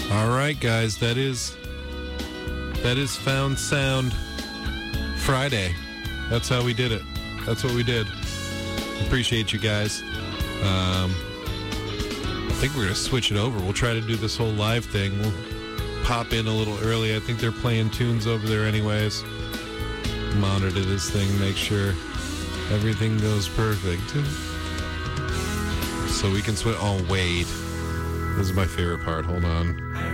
All right, guys, that is Found Sound Friday. That's how we did it. That's what we did. Appreciate you guys. I think we're going to switch it over. We'll try to do this whole live thing. We'll pop in a little early. I think they're playing tunes over there anyways. Monitor this thing, make sure everything goes perfect. So we can switch. Oh, wait. This is my favorite part. Hold on.